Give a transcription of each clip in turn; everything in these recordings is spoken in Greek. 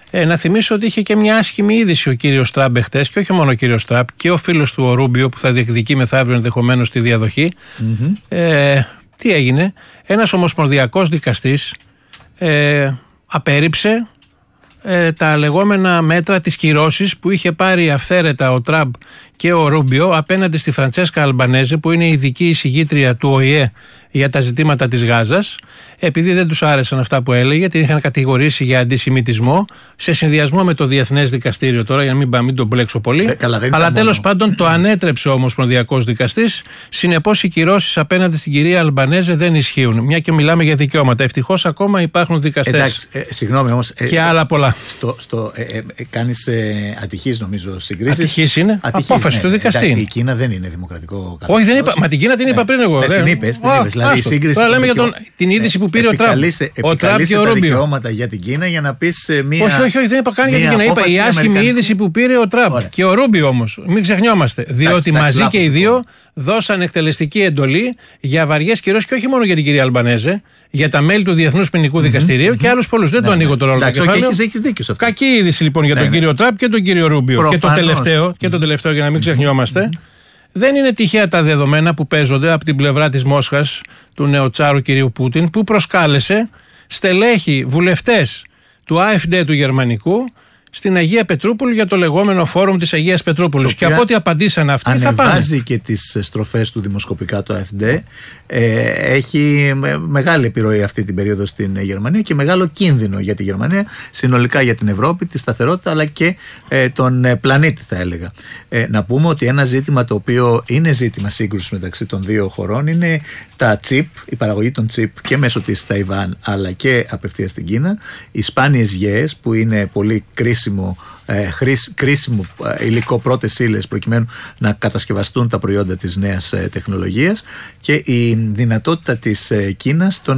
Να θυμίσω ότι είχε και μια άσχημη είδηση ο κύριος Τραμπ εχθές, και όχι μόνο ο κύριος Τραμπ, και ο φίλος του ο Ρούμπιο που θα διεκδικεί μεθαύριο ενδεχομένως τη διαδοχή. Τι έγινε? Ένας ομοσπονδιακός δικαστής απέρριψε τα λεγόμενα μέτρα της κυρώσης που είχε πάρει αυθαίρετα ο Τραμπ και ο Ρούμπιο απέναντι στη Φραντσέσκα Αλμπανέζε, που είναι η ειδική εισηγήτρια του ΟΗΕ για τα ζητήματα της Γάζας, επειδή δεν τους άρεσαν αυτά που έλεγε, την είχαν κατηγορήσει για αντισημιτισμό, σε συνδυασμό με το Διεθνές Δικαστήριο τώρα, για να μην τον μπλέξω πολύ. Αλλά τέλος πάντων το ανέτρεψε ο ομοσπονδιακός δικαστής. Συνεπώς οι κυρώσεις απέναντι στην κυρία Αλμπανέζε δεν ισχύουν. Μια και μιλάμε για δικαιώματα. Ευτυχώς ακόμα υπάρχουν δικαστές. Εντάξει, συγγνώμη όμως. Και άλλα πολλά. Κάνεις ατυχείς νομίζω συγκρίσεις. Ατυχής είναι. Απόφαση του δικαστή. Η Κίνα δεν είναι δημοκρατικό κράτος. Όχι, δεν είπα. Μα την Κίνα την είπα πριν εγώ. Την είπες. Δηλαδή, τώρα λέμε για την είδηση που πήρε ο Τραμπ. Ο Τραμπ και ο Ρούμπιο. Δικαιώματα για την Κίνα για να πεις μία. Όχι, δεν είπα καν για την Κίνα. Είπα η άσχημη είδηση που πήρε ο Τραμπ. Και ο Ρούμπιο όμως. Μην ξεχνιόμαστε. Διότι μαζί και οι δύο δώσαν εκτελεστική εντολή για βαριές κυρώσεις, και όχι μόνο για την κυρία Αλμπανέζε, για τα μέλη του Διεθνούς Ποινικού Δικαστηρίου και άλλους πολλούς. Δεν το ανοίγω τώρα όλο το κεφάλαιο. Έχεις δίκιο σε αυτό. Κακή είδηση λοιπόν για τον κύριο Τραμπ και τον κύριο Ρούμπιο. Και το τελευταίο, για να μην ξεχνιόμαστε. Δεν είναι τυχαία τα δεδομένα που παίζονται από την πλευρά της Μόσχας, του νεοτσάρου κυρίου Πούτιν, που προσκάλεσε στελέχη, βουλευτές του AfD του γερμανικού στην Αγία Πετρούπολη για το λεγόμενο φόρουμ της Αγίας Πετρούπολης. Και από ό,τι απαντήσαν αυτοί, θα πάνε. Ανεβάζει και τις στροφές του δημοσκοπικά το AfD. Έχει μεγάλη επιρροή αυτή την περίοδο στην Γερμανία και μεγάλο κίνδυνο για τη Γερμανία, συνολικά για την Ευρώπη, τη σταθερότητα, αλλά και τον πλανήτη, θα έλεγα. Να πούμε ότι ένα ζήτημα το οποίο είναι ζήτημα σύγκρουσης μεταξύ των δύο χωρών είναι τα chip, η παραγωγή των chip και μέσω της Ταϊβάν αλλά και απευθείας στην Κίνα, οι σπάνιες γέες που είναι πολύ κρίσιμο υλικό, πρώτες ύλες προκειμένου να κατασκευαστούν τα προϊόντα της νέας τεχνολογίας, και η δυνατότητα της Κίνας στο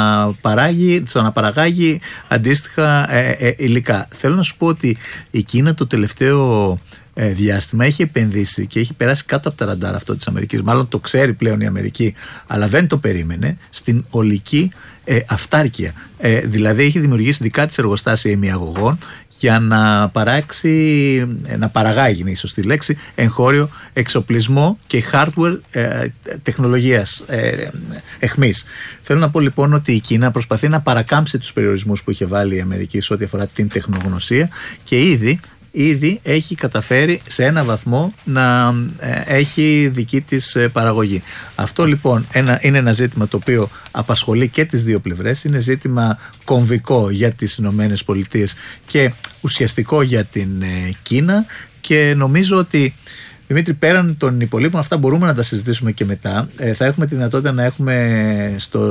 να παραγάγει αντίστοιχα υλικά. Θέλω να σου πω ότι η Κίνα το τελευταίο διάστημα έχει επενδύσει και έχει περάσει κάτω από τα ραντάρ αυτό της Αμερικής. Μάλλον το ξέρει πλέον η Αμερική, αλλά δεν το περίμενε, στην ολική αυτάρκεια. Δηλαδή έχει δημιουργήσει δικά της εργοστάσια ημιαγωγών για να παραγάγει, είναι η σωστή λέξη, εγχώριο εξοπλισμό και hardware τεχνολογίας εχμής. Θέλω να πω λοιπόν ότι η Κίνα προσπαθεί να παρακάμψει τους περιορισμούς που είχε βάλει η Αμερική σε ό,τι αφορά την τεχνογνωσία, και ήδη έχει καταφέρει σε ένα βαθμό να έχει δική της παραγωγή. Αυτό λοιπόν είναι ένα ζήτημα το οποίο απασχολεί και τις δύο πλευρές. Είναι ζήτημα κομβικό για τις Ηνωμένες Πολιτείες και ουσιαστικό για την Κίνα, και νομίζω ότι, Δημήτρη, πέραν των υπολείπων, αυτά μπορούμε να τα συζητήσουμε και μετά. Θα έχουμε τη δυνατότητα να έχουμε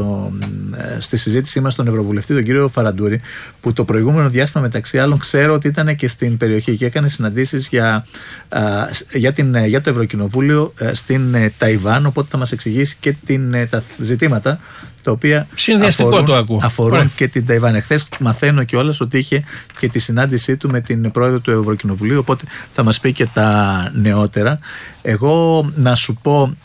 στη συζήτησή μας τον Ευρωβουλευτή, τον κύριο Φαραντούρη, που το προηγούμενο διάστημα, μεταξύ άλλων, ξέρω ότι ήταν και στην περιοχή και έκανε συναντήσεις για το Ευρωκοινοβούλιο στην Ταϊβάν, οπότε θα μας εξηγήσει και τα ζητήματα τα οποία αφορούν και την Ταϊβάν. Εχθές μαθαίνω κιόλας ότι είχε και τη συνάντησή του με την πρόεδρο του Ευρωκοινοβουλίου, οπότε θα μας πει και τα νεότερα. Εγώ να σου πω,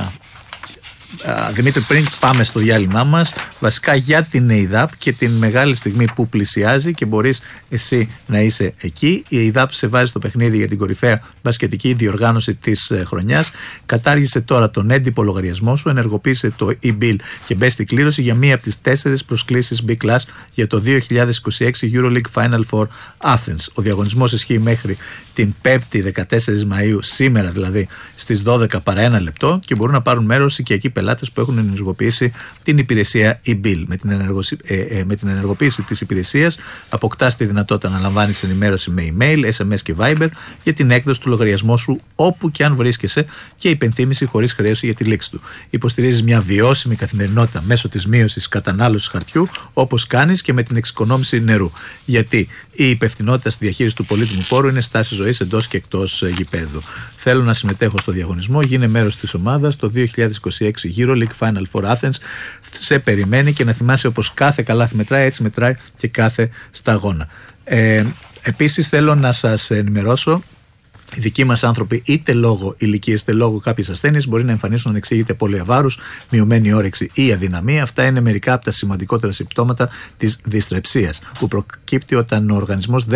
Δημήτρη, πριν πάμε στο διάλειμμά μας, βασικά για την ΕΙΔΑΠ και την μεγάλη στιγμή που πλησιάζει και μπορείς εσύ να είσαι εκεί. Η ΕΙΔΑΠ σε βάζει στο παιχνίδι για την κορυφαία μπασκετική διοργάνωση της χρονιάς. Κατάργησε τώρα τον έντυπο λογαριασμό σου, ενεργοποίησε το e-bill και μπες στην κλήρωση για μία από τις 4 προσκλήσεις B-Class για το 2026 EuroLeague Final Four Athens. Ο διαγωνισμός ισχύει μέχρι την 5η 14 Μαΐου, σήμερα δηλαδή, στις 12 παρά 1 λεπτό, και μπορούν να πάρουν μέρος οικιακοί πελάτες που έχουν ενεργοποιήσει την υπηρεσία e-bill. Με την ενεργοποίηση της υπηρεσίας αποκτάς τη δυνατότητα να λαμβάνεις ενημέρωση με email, SMS και Viber για την έκδοση του λογαριασμού σου όπου και αν βρίσκεσαι, και υπενθύμηση χωρίς χρέωση για τη λήξη του. Υποστηρίζεις μια βιώσιμη καθημερινότητα μέσω της μείωσης κατανάλωσης χαρτιού, όπως κάνεις και με την εξοικονόμηση νερού. Γιατί η υπευθυνότητα στη διαχείριση του πολύτιμου πόρου είναι στάση ζωής εντός και εκτός γηπέδου. Θέλω να συμμετέχω στο διαγωνισμό, γίνε μέρος της ομάδας το 2026 EuroLeague Final Four Athens. Σε περιμένει, και να θυμάσαι, όπως κάθε καλάθι μετράει, έτσι μετράει και κάθε σταγόνα. Επίσης θέλω να σας ενημερώσω, οι δικοί μας άνθρωποι, είτε λόγω ηλικίας είτε λόγω κάποιες ασθένειες, μπορεί να εμφανίσουν ανεξήγητε πολυαβάρους, μειωμένη όρεξη ή αδυναμία. Αυτά είναι μερικά από τα σημαντικότερα συμπτώματα της δυστρεψίας, που προκύπτει όταν ο οργανισμός